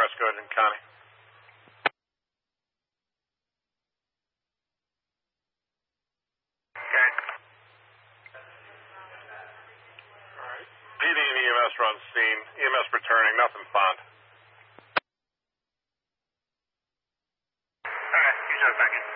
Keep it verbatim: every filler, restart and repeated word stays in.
progress. Go ahead, Connie. Okay. All right. P D and E M S are on scene. E M S returning. Nothing found. All right. You jump back in.